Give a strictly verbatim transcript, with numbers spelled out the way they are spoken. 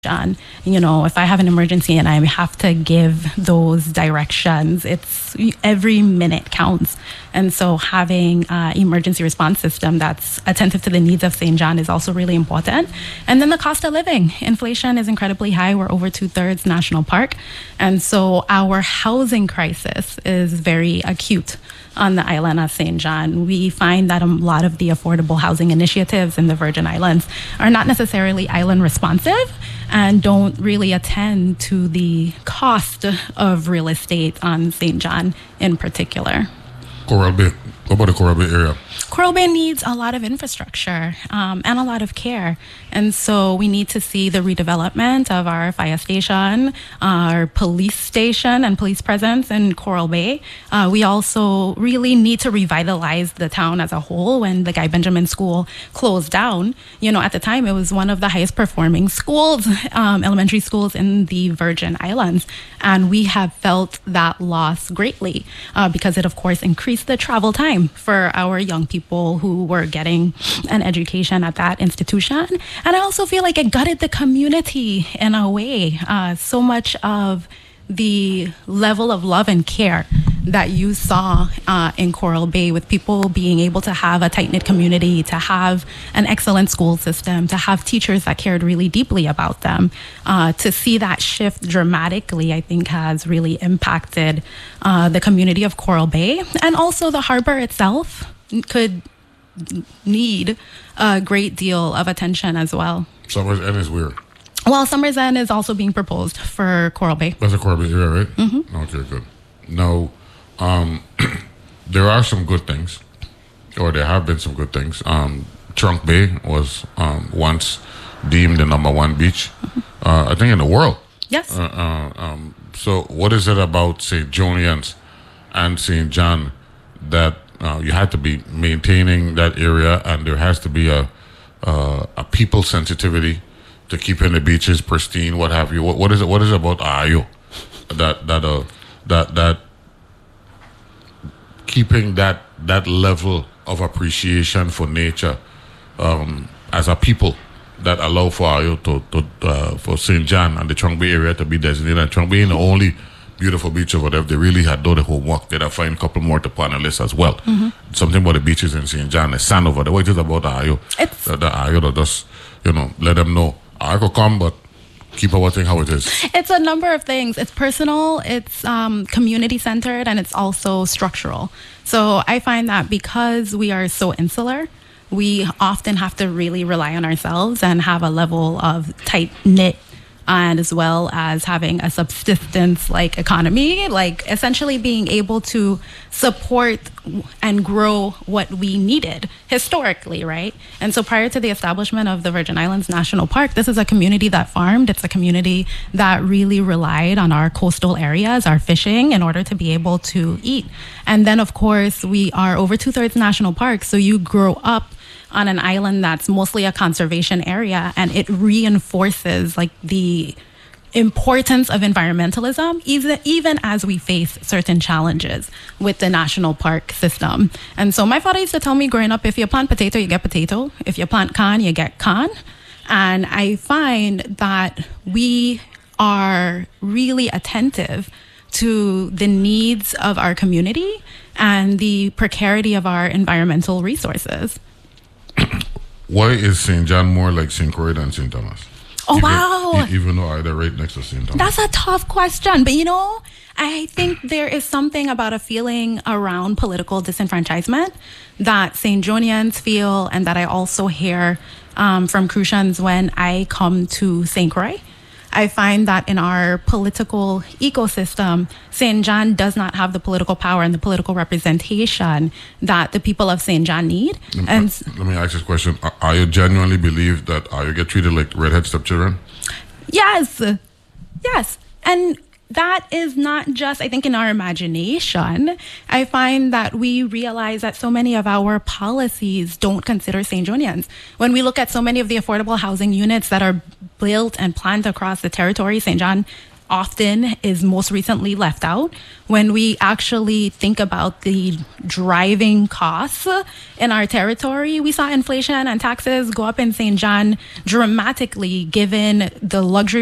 John. You know, if I have an emergency and I have to give those directions, it's every minute counts. And so having an emergency response system that's attentive to the needs of Saint John is also really important. And then the cost of living. Inflation is incredibly high. We're over two-thirds national park. And so our housing crisis is very acute on the island of Saint John. We find that a lot of the affordable housing initiatives in the Virgin Islands are not necessarily island responsive and don't really attend to the cost of real estate on Saint John in particular. Coral Bay. What about the Coral Bay area? Coral Bay needs a lot of infrastructure um, and a lot of care. And so we need to see the redevelopment of our fire station, our police station and police presence in Coral Bay. Uh, we also really need to revitalize the town as a whole. When the Guy Benjamin School closed down, you know, at the time it was one of the highest performing schools, um, elementary schools in the Virgin Islands. And we have felt that loss greatly uh, because it, of course, increased the travel time for our young people who were getting an education at that institution. And I also feel like it gutted the community in a way. Uh, so much of the level of love and care that you saw uh, in Coral Bay, with people being able to have a tight-knit community, to have an excellent school system, to have teachers that cared really deeply about them, uh, to see that shift dramatically, I think has really impacted uh, the community of Coral Bay. And also the harbor itself could need a great deal of attention as well. Summer's End is weird. Well, Summer's End is also being proposed for Coral Bay. That's a Coral Bay area, right? Mm-hmm. Okay, good. Now, um, there are some good things, or there have been some good things. Um, Trunk Bay was um, once deemed the number one beach, mm-hmm. uh, I think, in the world. Yes. Uh, uh, um, so what is it about Saint Jonians and Saint John that uh, you had to be maintaining that area, and there has to be a, uh, a people sensitivity to keeping the beaches pristine, what have you? What, what is it? What is it about Ayo that that uh that that keeping that that level of appreciation for nature um, as a people that allow for Ayo to, to uh, for Saint John and the Trunk Bay area to be designated? And Trunk Bay, the only beautiful beach over there. If they really had done the homework, they'd have find a couple more to put on the list as well. Mm-hmm. Something about the beaches in Saint John, the sand over there. What is it about Ayo? It's the, the Ayo that just, you know, let them know I could come, but keep everything how it is. It's a number of things. It's personal, it's um, community centered, and it's also structural. So I find that because we are so insular, we often have to really rely on ourselves and have a level of tight knit, and as well as having a subsistence-like economy, like essentially being able to support and grow what we needed historically, right? And so prior to the establishment of the Virgin Islands National Park, this is a community that farmed. It's a community that really relied on our coastal areas, our fishing, in order to be able to eat. And then, of course, we are over two-thirds national park, so you grow up on an island that's mostly a conservation area, and it reinforces like the importance of environmentalism, even, even as we face certain challenges with the national park system. And so my father used to tell me growing up, if you plant potato, you get potato. If you plant corn, you get corn. And I find that we are really attentive to the needs of our community and the precarity of our environmental resources. Why is Saint John more like Saint Croix than Saint Thomas? Oh, even, wow. E- even though they're right next to Saint Thomas. That's a tough question. But, you know, I think there is something about a feeling around political disenfranchisement that Saint Jonians feel, and that I also hear um, from Crucians when I come to Saint Croix. I find that in our political ecosystem, Saint John does not have the political power and the political representation that the people of Saint John need. Let, and let me ask this question. Are, are you genuinely believe that are you get treated like redhead stepchildren? Yes. Yes. And that is not just, I think, in our imagination. I find that we realize that so many of our policies don't consider Saint Jonians. When we look at so many of the affordable housing units that are built and planned across the territory, Saint John often is most recently left out. When we actually think about the driving costs in our territory, we saw inflation and taxes go up in Saint John dramatically given the luxury